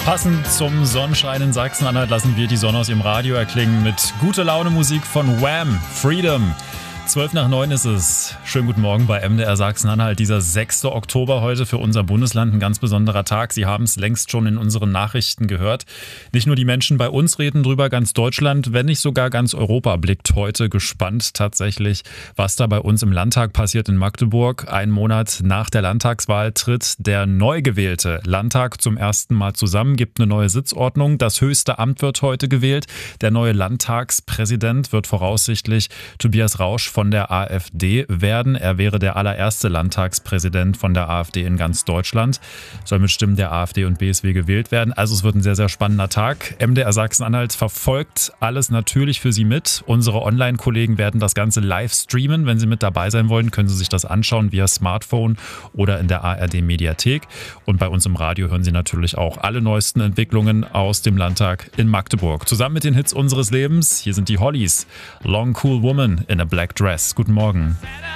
Passend zum Sonnenschein in Sachsen-Anhalt lassen wir die Sonne aus ihrem Radio erklingen mit gute Laune Musik von Wham! Freedom. 8:12 ist es. Schönen guten Morgen bei MDR Sachsen-Anhalt. Dieser 6. Oktober heute für unser Bundesland ein ganz besonderer Tag. Sie haben es längst schon in unseren Nachrichten gehört. Nicht nur die Menschen bei uns reden drüber, ganz Deutschland, wenn nicht sogar ganz Europa blickt heute gespannt tatsächlich, was da bei uns im Landtag passiert in Magdeburg. Einen Monat nach der Landtagswahl tritt der neu gewählte Landtag zum ersten Mal zusammen, gibt eine neue Sitzordnung. Das höchste Amt wird heute gewählt. Der neue Landtagspräsident wird voraussichtlich Tobias Rausch von der AfD werden. Er wäre der allererste Landtagspräsident von der AfD in ganz Deutschland. Soll mit Stimmen der AfD und BSW gewählt werden. Also es wird ein sehr, sehr spannender Tag. MDR Sachsen-Anhalt verfolgt alles natürlich für Sie mit. Unsere Online-Kollegen werden das Ganze live streamen. Wenn Sie mit dabei sein wollen, können Sie sich das anschauen via Smartphone oder in der ARD-Mediathek. Und bei uns im Radio hören Sie natürlich auch alle neuesten Entwicklungen aus dem Landtag in Magdeburg. Zusammen mit den Hits unseres Lebens. Hier sind die Hollies. Long Cool Woman in a Black Dress. Guten Morgen.